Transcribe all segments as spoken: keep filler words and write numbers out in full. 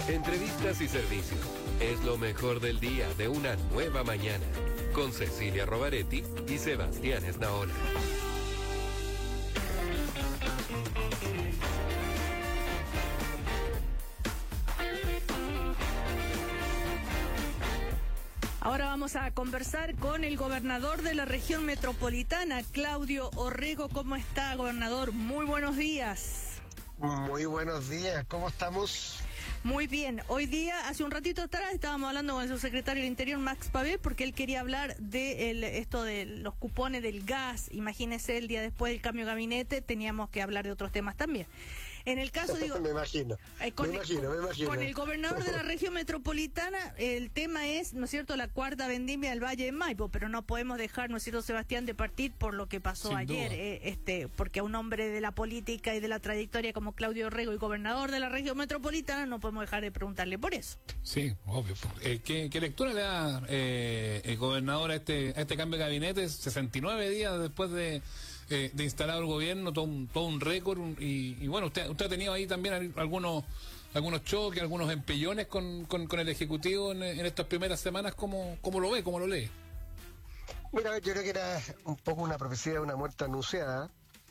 Entrevistas y servicio. Es lo mejor del día de una nueva mañana. Con Cecilia Rovaretti y Sebastián Esnaola. Ahora vamos a conversar con el gobernador de la región metropolitana, Claudio Orrego. ¿Cómo está, gobernador? Muy buenos días. Muy buenos días, ¿cómo estamos? Muy bien. Hoy día, hace un ratito atrás, estábamos hablando con el subsecretario del Interior, Max Pavé, porque él quería hablar de el, esto de los cupones del gas. Imagínese, el día después del cambio de gabinete, teníamos que hablar de otros temas también. En el caso, digo... me imagino, eh, con, me imagino, con, me imagino. Con el gobernador de la región metropolitana, el tema es, ¿no es cierto?, la cuarta vendimia del Valle de Maipo, pero no podemos dejar, ¿no es cierto, Sebastián, de partir por lo que pasó Sin ayer, eh, este porque a un hombre de la política y de la trayectoria como Claudio Orrego y gobernador de la región metropolitana, no podemos dejar de preguntarle por eso. Sí, obvio. Eh, ¿qué, ¿Qué lectura le da eh, el gobernador a este, a este cambio de gabinete? sesenta y nueve días después de... Eh, de instalado el gobierno, todo un, todo un récord, un, y, y bueno, usted usted ha tenido ahí también algunos algunos choques, algunos empellones con, con, con el Ejecutivo en, en estas primeras semanas. ¿Cómo, cómo lo ve, cómo lo lee? Mira, yo creo que era un poco una profecía de una muerte anunciada.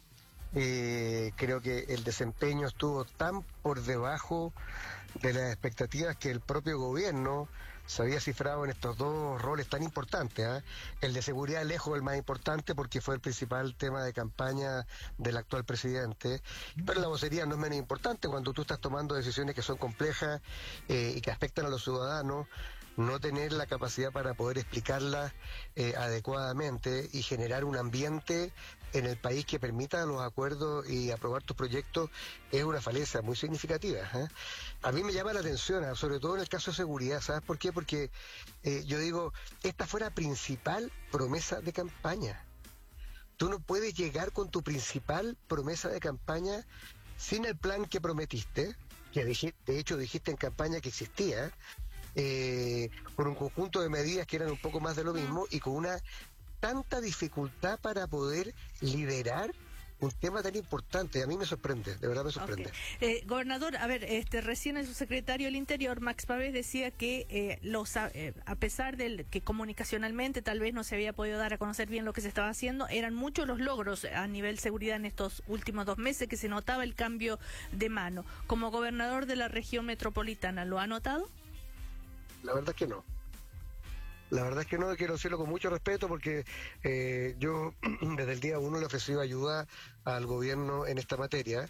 Eh, creo que el desempeño estuvo tan por debajo de las expectativas que el propio gobierno se había cifrado en estos dos roles tan importantes, ¿eh? El de seguridad lejos el más importante porque fue el principal tema de campaña del actual presidente, pero la vocería no es menos importante cuando tú estás tomando decisiones que son complejas eh, y que afectan a los ciudadanos. No tener la capacidad para poder explicarlas eh, adecuadamente y generar un ambiente en el país que permita los acuerdos y aprobar tus proyectos es una falencia muy significativa, ¿eh? A mí me llama la atención, sobre todo en el caso de seguridad. ¿Sabes por qué? Porque eh, yo digo, esta fue la principal promesa de campaña. Tú no puedes llegar con tu principal promesa de campaña sin el plan que prometiste, que de hecho dijiste en campaña que existía, Eh, con un conjunto de medidas que eran un poco más de lo mismo y con una tanta dificultad para poder liderar un tema tan importante. A mí me sorprende, de verdad me sorprende. Okay. Eh, gobernador, a ver, este recién el subsecretario del Interior, Max Pavés, decía que eh, los eh, a pesar de que comunicacionalmente tal vez no se había podido dar a conocer bien lo que se estaba haciendo, eran muchos los logros a nivel seguridad en estos últimos dos meses que se notaba el cambio de mano. Como gobernador de la región metropolitana, ¿lo ha notado? La verdad es que no. La verdad es que no, quiero decirlo con mucho respeto porque eh, yo desde el día uno le he ofrecido ayuda al gobierno en esta materia.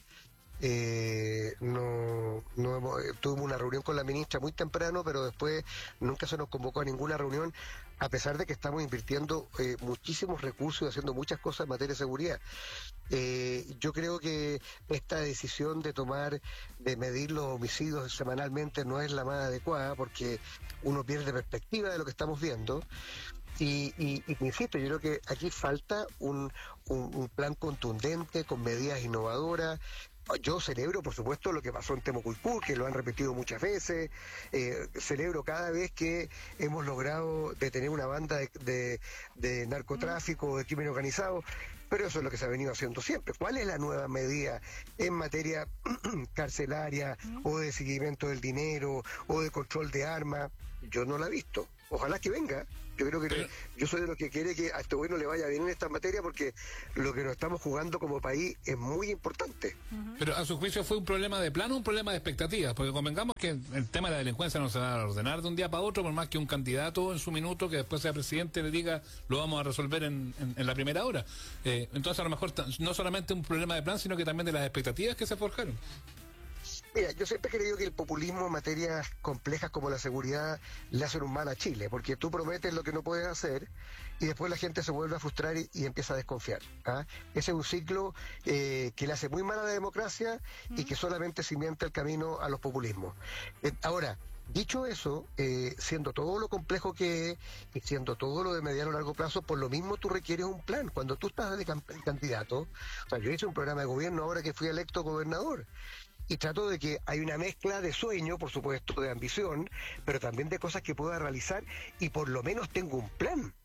Eh, no, no hemos, tuvimos una reunión con la ministra muy temprano, pero después nunca se nos convocó a ninguna reunión, a pesar de que estamos invirtiendo eh, muchísimos recursos y haciendo muchas cosas en materia de seguridad. Eh, yo creo que esta decisión de tomar, de medir los homicidios semanalmente no es la más adecuada porque uno pierde perspectiva de lo que estamos viendo. Y, y, y insisto, yo creo que aquí falta un, un, un plan contundente con medidas innovadoras. Yo celebro, por supuesto, lo que pasó en Temucuicú, que lo han repetido muchas veces. Eh, celebro cada vez que hemos logrado detener una banda de, de, de narcotráfico, de crimen organizado, pero eso es lo que se ha venido haciendo siempre. ¿Cuál es la nueva medida en materia carcelaria o de seguimiento del dinero o de control de armas? Yo no la he visto. Ojalá que venga. Yo creo que pero, yo soy de los que quiere que a este gobierno le vaya bien en esta materia porque lo que nos estamos jugando como país es muy importante. Uh-huh. Pero a su juicio fue un problema de plano o un problema de expectativas, porque convengamos que el tema de la delincuencia no se va a ordenar de un día para otro, por más que un candidato en su minuto que después sea presidente le diga lo vamos a resolver en, en, en la primera hora. Eh, entonces a lo mejor no solamente un problema de plan, sino que también de las expectativas que se forjaron. Mira, yo siempre he creído que el populismo en materias complejas como la seguridad le hacen un mal a Chile, porque tú prometes lo que no puedes hacer y después la gente se vuelve a frustrar y, y empieza a desconfiar. ¿Ah? Ese es un ciclo eh, que le hace muy mal a la democracia ¿Mm? y que solamente cimienta el camino a los populismos. Eh, ahora, dicho eso, eh, siendo todo lo complejo que es y siendo todo lo de mediano o largo plazo, por lo mismo tú requieres un plan. Cuando tú estás de candidato, o sea, yo hice un programa de gobierno ahora que fui electo gobernador, y trato de que hay una mezcla de sueño, por supuesto, de ambición, pero también de cosas que pueda realizar y por lo menos tengo un plan.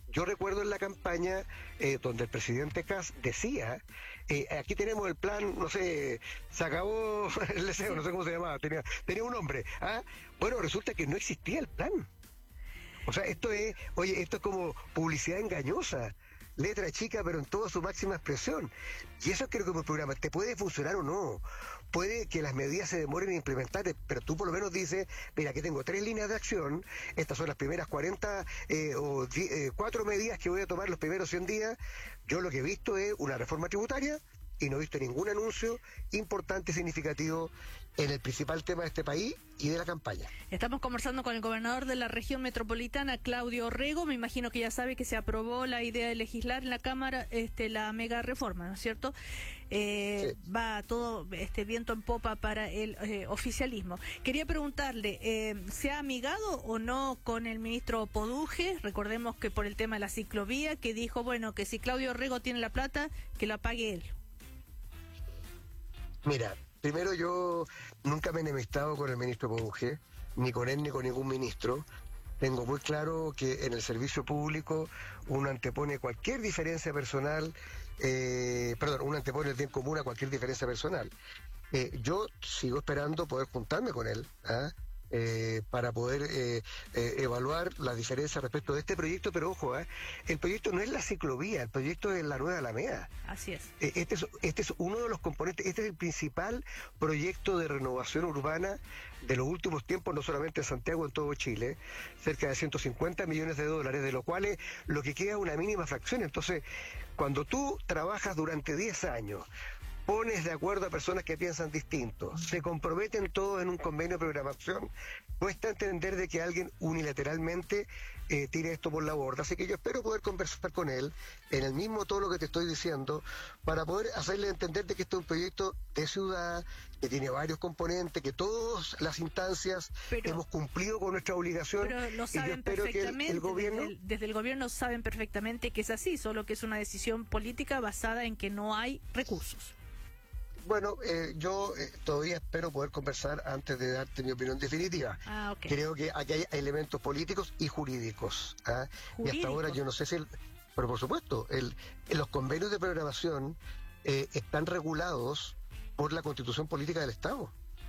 yo recuerdo en la campaña eh, donde el presidente Kast decía, eh, aquí tenemos el plan, no sé, se acabó el deseo, no sé cómo se llamaba, tenía, tenía un nombre. ¿ah? Bueno, resulta que no existía el plan. O sea, esto es, oye, esto es como publicidad engañosa. Letra chica, pero en toda su máxima expresión. Y eso creo que como programa te puede funcionar o no. Puede que las medidas se demoren en implementar, pero tú por lo menos dices, mira, que tengo tres líneas de acción, estas son las primeras cuarenta eh, o die, eh, cuatro medidas que voy a tomar los primeros cien días. Yo lo que he visto es una reforma tributaria y no he visto ningún anuncio importante y significativo en el principal tema de este país y de la campaña. Estamos conversando con el gobernador de la región metropolitana, Claudio Orrego. Me imagino que ya sabe que se aprobó la idea de legislar en la Cámara este, la mega reforma, ¿no es cierto? Eh, sí. Va todo este viento en popa para el eh, oficialismo. Quería preguntarle, eh, ¿se ha amigado o no con el ministro Poduje? Recordemos que por el tema de la ciclovía, que dijo, bueno, que si Claudio Orrego tiene la plata, que la pague él. Mira, primero yo nunca me he enemistado con el ministro Poduje, ni con él ni con ningún ministro. Tengo muy claro que en el servicio público uno antepone cualquier diferencia personal, eh, perdón, uno antepone el bien común a cualquier diferencia personal. Eh, yo sigo esperando poder juntarme con él, ¿ah? Eh, para poder eh, eh, evaluar las diferencias respecto de este proyecto, pero ojo, ¿eh? el proyecto no es la ciclovía, el proyecto es la Nueva Alameda. Así es. Eh, este es. Este es uno de los componentes, este es el principal proyecto de renovación urbana de los últimos tiempos, no solamente en Santiago, en todo Chile, cerca de ciento cincuenta millones de dólares, de los cuales lo que queda es una mínima fracción. Entonces, cuando tú trabajas durante diez años, pones de acuerdo a personas que piensan distinto, se comprometen todos en un convenio de programación, cuesta entender de que alguien unilateralmente eh, tire esto por la borda. Así que yo espero poder conversar con él en el mismo tono que te estoy diciendo, para poder hacerle entender de que esto es un proyecto de ciudad, que tiene varios componentes, que todas las instancias pero, hemos cumplido con nuestra obligación. Pero lo saben perfectamente, el, el gobierno... desde, el, desde el gobierno saben perfectamente que es así, solo que es una decisión política basada en que no hay recursos. Bueno, eh, yo eh, todavía espero poder conversar antes de darte mi opinión definitiva. Ah, okay. Creo que aquí hay elementos políticos y jurídicos. ¿ah? Y hasta ahora yo no sé si... El, pero por supuesto, el, los convenios de programación eh, están regulados por la Constitución Política del Estado.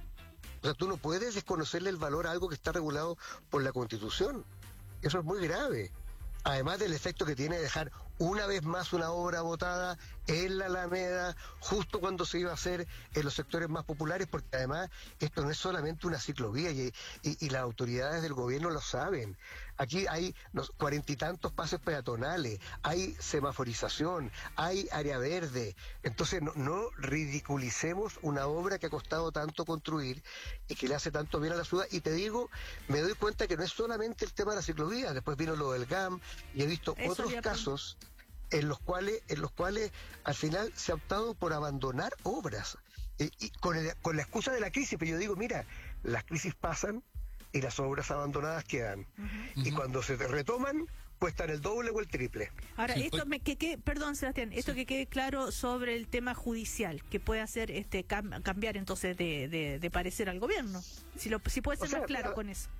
O sea, tú no puedes desconocerle el valor a algo que está regulado por la Constitución. Eso es muy grave. Además del efecto que tiene dejar una vez más una obra botada en la Alameda, justo cuando se iba a hacer en los sectores más populares, porque además esto no es solamente una ciclovía y, y, y las autoridades del gobierno lo saben. Aquí hay cuarenta y tantos pases peatonales, hay semaforización, hay área verde. Entonces no, no ridiculicemos una obra que ha costado tanto construir y que le hace tanto bien a la ciudad. Y te digo, me doy cuenta que no es solamente el tema de la ciclovía, después vino lo del G A M y he visto Eso otros casos en los cuales en los cuales al final se ha optado por abandonar obras y, y con, el, con la excusa de la crisis. Pero yo digo, mira, las crisis pasan y las obras abandonadas quedan. Uh-huh. Y uh-huh. cuando se retoman, cuestan el doble o el triple. Ahora, sí, esto me, que, que, perdón, Sebastián, esto sí. que quede claro sobre el tema judicial, que puede hacer este cam, cambiar entonces de, de, de parecer al gobierno. Si, lo, si puede ser o sea, más claro a, con eso.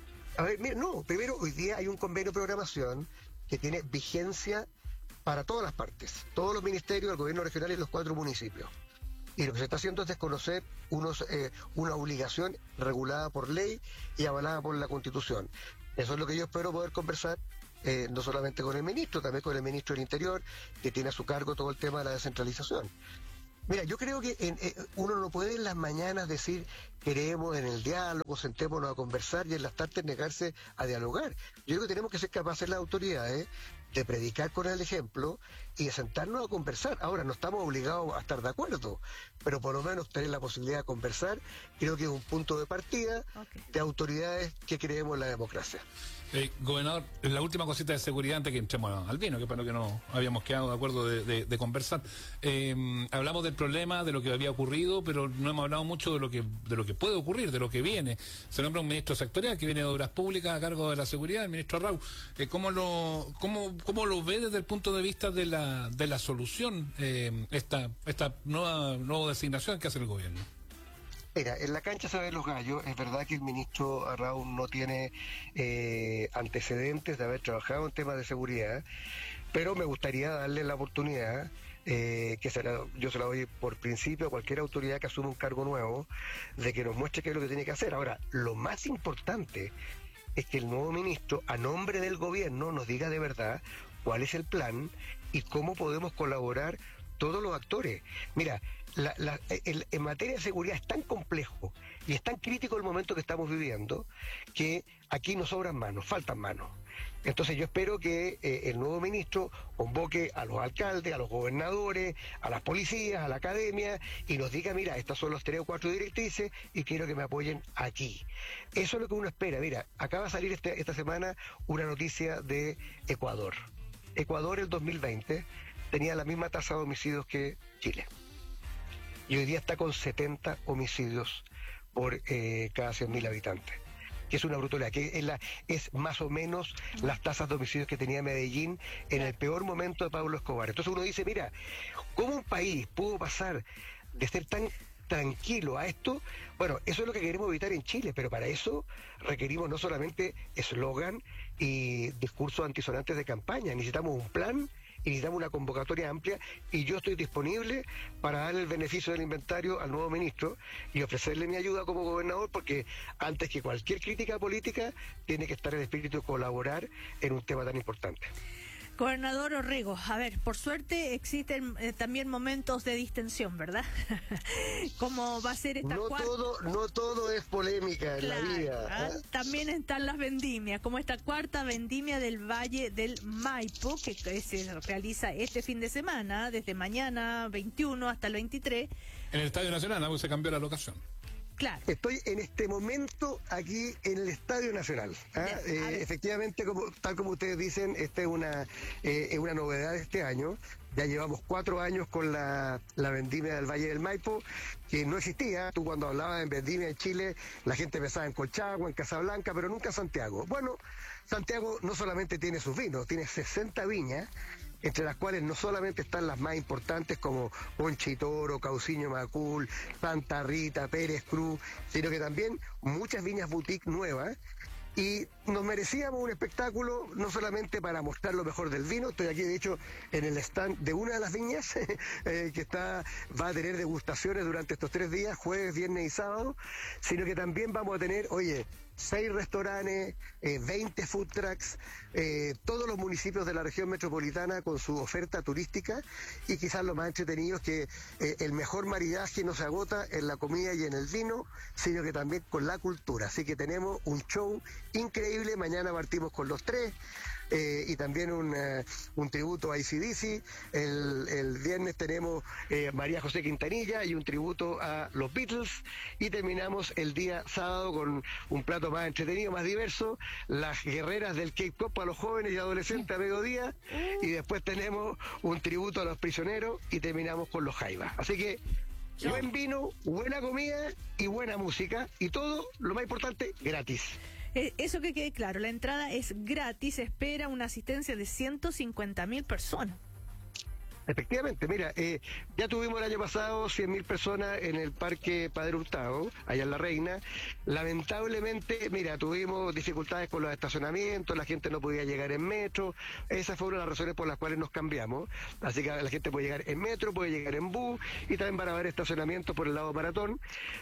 A ver, mira, no, primero, hoy día hay un convenio de programación que tiene vigencia para todas las partes, todos los ministerios, el gobierno regional y los cuatro municipios. Y lo que se está haciendo es desconocer unos, eh, una obligación regulada por ley y avalada por la Constitución. Eso es lo que yo espero poder conversar, eh, no solamente con el ministro, también con el ministro del Interior, que tiene a su cargo todo el tema de la descentralización. Mira, yo creo que en, eh, uno no puede en las mañanas decir queremos en el diálogo, sentémonos a conversar y en las tardes negarse a dialogar. Yo creo que tenemos que ser capaces las autoridades de predicar con el ejemplo y de sentarnos a conversar. Ahora, no estamos obligados a estar de acuerdo, pero por lo menos tener la posibilidad de conversar, creo que es un punto de partida okay. de autoridades que creemos en la democracia. Eh, gobernador, la última cosita de seguridad antes que entremos al vino, que para lo que no habíamos quedado de acuerdo de, de, de conversar. Eh, hablamos del problema, de lo que había ocurrido, pero no hemos hablado mucho de lo que de lo que puede ocurrir, de lo que viene. Se nombra un ministro sectorial que viene de Obras Públicas a cargo de la seguridad, el ministro Arrau. Eh, ¿Cómo lo cómo, cómo lo ve desde el punto de vista de la de la solución eh, esta esta nueva nueva designación que hace el gobierno? Mira, en la cancha se ven los gallos. Es verdad que el ministro Arraun no tiene eh, antecedentes de haber trabajado en temas de seguridad, pero me gustaría darle la oportunidad, eh, que se la- yo se la doy por principio a cualquier autoridad que asume un cargo nuevo, de que nos muestre qué es lo que tiene que hacer. Ahora, lo más importante es que el nuevo ministro, a nombre del gobierno, nos diga de verdad cuál es el plan y cómo podemos colaborar todos los actores. Mira, la- la- el- en materia de seguridad es tan complejo y es tan crítico el momento que estamos viviendo que aquí nos sobran manos, faltan manos. Entonces yo espero que eh, el nuevo ministro convoque a los alcaldes, a los gobernadores, a las policías, a la academia y nos diga, mira, estas son las tres o cuatro directrices y quiero que me apoyen aquí. Eso es lo que uno espera. Mira, acaba de salir este- esta semana una noticia de Ecuador. Ecuador el dos mil veinte tenía la misma tasa de homicidios que Chile. Y hoy día está con setenta homicidios por eh, cada cien mil habitantes, que es una brutalidad, que es, la, es más o menos las tasas de homicidios que tenía Medellín en el peor momento de Pablo Escobar. Entonces uno dice, mira, ¿cómo un país pudo pasar de ser tan tranquilo a esto? Bueno, eso es lo que queremos evitar en Chile, pero para eso requerimos no solamente eslogan y discursos antisonantes de campaña, necesitamos un plan y necesitamos una convocatoria amplia y yo estoy disponible para darle el beneficio del inventario al nuevo ministro y ofrecerle mi ayuda como gobernador, porque antes que cualquier crítica política tiene que estar el espíritu de colaborar en un tema tan importante. Gobernador Orrego, a ver, por suerte existen eh, también momentos de distensión, ¿verdad? ¿Cómo va a ser esta No cuarta? todo, no todo es polémica en Claro, la vida. ¿ah? ¿eh? También están las vendimias, como esta cuarta vendimia del Valle del Maipo, que se realiza este fin de semana, desde mañana veintiuno hasta el veintitrés. En el Estadio Nacional, ¿no? Se cambió la locación. Claro. Estoy en este momento aquí en el Estadio Nacional. ¿ah? Ya, a Eh, ver. efectivamente, como, tal como ustedes dicen, esta es una, eh, es una novedad de este año. Ya llevamos cuatro años con la, la vendimia del Valle del Maipo, que no existía. Tú cuando hablabas en vendimia en Chile, la gente pensaba en Colchagua, en Casablanca, pero nunca en Santiago. Bueno, Santiago no solamente tiene sus vinos, tiene sesenta viñas, entre las cuales no solamente están las más importantes como Ponchitoro, Cauciño Macul, Santa Rita, Pérez Cruz, sino que también muchas viñas boutique nuevas. Y nos merecíamos un espectáculo no solamente para mostrar lo mejor del vino. Estoy aquí de hecho en el stand de una de las viñas eh, que está va a tener degustaciones durante estos tres días, jueves, viernes y sábado, sino que también vamos a tener, oye, seis restaurantes, eh, veinte food trucks, eh, todos los municipios de la región metropolitana con su oferta turística, y quizás lo más entretenido es que eh, el mejor maridaje no se agota en la comida y en el vino, sino que también con la cultura. Así que tenemos un show increíble. Mañana partimos con los tres. Eh, y también un, eh, un tributo a A C D C. El, el viernes tenemos eh, María José Quintanilla y un tributo a los Beatles. Y terminamos el día sábado con un plato más entretenido, más diverso, las guerreras del K-pop para los jóvenes y adolescentes a mediodía. Y después tenemos un tributo a los prisioneros y terminamos con los Jaivas. Así que buen vino, buena comida y buena música. Y todo, lo más importante, gratis. Eh, Eso que quede claro, la entrada es gratis, se espera una asistencia de ciento cincuenta mil personas. Efectivamente, mira, eh, ya tuvimos el año pasado cien mil personas en el Parque Padre Hurtado, allá en La Reina. Lamentablemente, mira, tuvimos dificultades con los estacionamientos, la gente no podía llegar en metro. Esas fueron las razones por las cuales nos cambiamos. Así que la gente puede llegar en metro, puede llegar en bus y también van a haber estacionamientos por el lado maratón.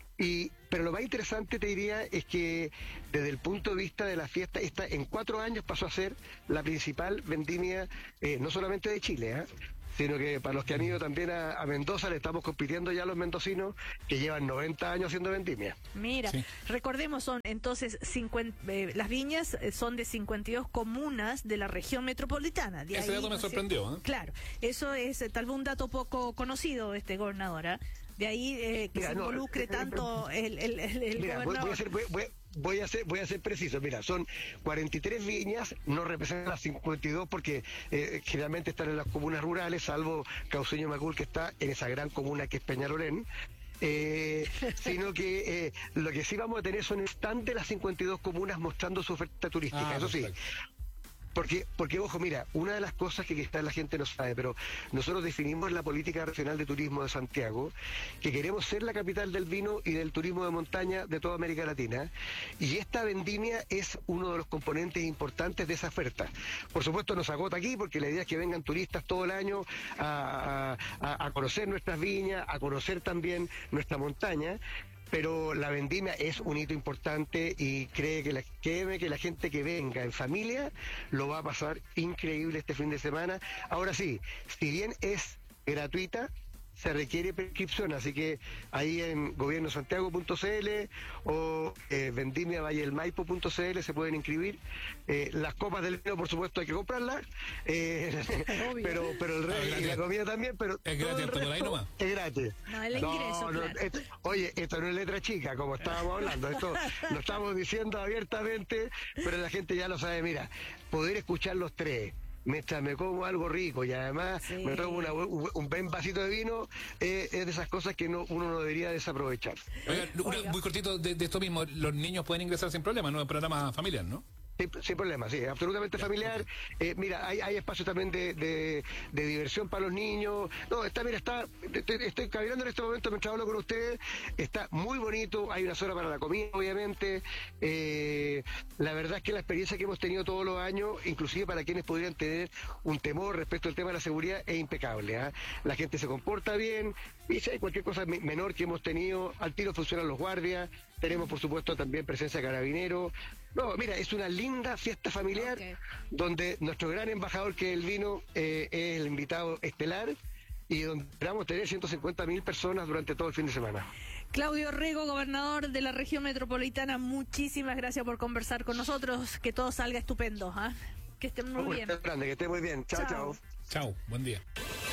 Y, pero lo más interesante, te diría, es que desde el punto de vista de la fiesta, esta en cuatro años pasó a ser la principal vendimia, eh, no solamente de Chile, ¿eh? sino que para los que han ido también a, a Mendoza, le estamos compitiendo ya a los mendocinos que llevan noventa años haciendo vendimia. Mira, Sí. recordemos, son entonces cincuenta, eh, las viñas eh, son de cincuenta y dos comunas de la región metropolitana. De Ese ahí, dato me ¿no es sorprendió, cierto? ¿eh? Claro, eso es eh, tal vez un dato poco conocido, este gobernadora. De ahí eh, que Mira, se no, involucre eh, eh, tanto el, el, el, el Mira, voy, voy gobernador. a ser, voy, voy- voy a ser, voy a ser preciso. Mira, son cuarenta y tres viñas, no representan las cincuenta y dos porque eh, generalmente están en las comunas rurales, salvo Cauceño Macul, que está en esa gran comuna que es Peñalolén. Eh, sino que eh, lo que sí vamos a tener son stand de las cincuenta y dos comunas mostrando su oferta turística. Ah, Eso sí, perfecto. Porque, porque, ojo, mira, una de las cosas que quizás la gente no sabe, pero nosotros definimos la política regional de turismo de Santiago, que queremos ser la capital del vino y del turismo de montaña de toda América Latina, y esta vendimia es uno de los componentes importantes de esa oferta. Por supuesto no se agota aquí, porque la idea es que vengan turistas todo el año a, a, a conocer nuestras viñas, a conocer también nuestra montaña, pero la vendimia es un hito importante y cree que la, créeme que la gente que venga en familia lo va a pasar increíble este fin de semana. Ahora sí, si bien es gratuita, se requiere prescripción, así que ahí en gobierno santiago punto c l o eh, vendimia valle del maipo punto c l se pueden inscribir. Eh, las copas del vino, por supuesto, hay que comprarlas, eh, pero pero el resto, y la comida también, pero es gratis, por ahí nomás. Es gratis. No, el ingreso, no, no, claro. esto, oye, esto no es letra chica, como estábamos hablando, esto lo estamos diciendo abiertamente, pero la gente ya lo sabe. Mira, poder escuchar los tres mientras me como algo rico y además sí. me tomo una, un, un buen vasito de vino, eh, es de esas cosas que no, uno no debería desaprovechar. Oiga, Oiga. Muy cortito de, de esto mismo, los niños pueden ingresar sin problema, no es programa familiar, ¿no? Sin, sin problema, sí, absolutamente ya, familiar. Okay. Eh, mira, hay, hay espacio también de, de, de diversión para los niños. No, está, mira, está, estoy, estoy caminando en este momento mientras hablo con ustedes. Está muy bonito, hay una zona para la comida, obviamente. Eh, la verdad es que la experiencia que hemos tenido todos los años, inclusive para quienes podrían tener un temor respecto al tema de la seguridad, es impecable. ¿eh? La gente se comporta bien, y si hay cualquier cosa menor que hemos tenido, al tiro funcionan los guardias. Tenemos, por supuesto, también presencia de carabineros. No, mira, es una linda fiesta familiar, okay, donde nuestro gran embajador, que es el vino, eh, es el invitado estelar, y donde esperamos tener ciento cincuenta mil personas durante todo el fin de semana. Claudio Rego, gobernador de la región metropolitana, muchísimas gracias por conversar con nosotros. Que todo salga estupendo. ¿eh? Que estén muy bien. Grande, que esté muy bien. Chao, chao. Chao, buen día.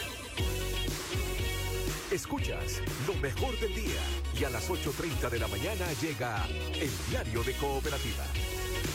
Escuchas lo mejor del día y a las ocho treinta de la mañana llega el Diario de Cooperativa.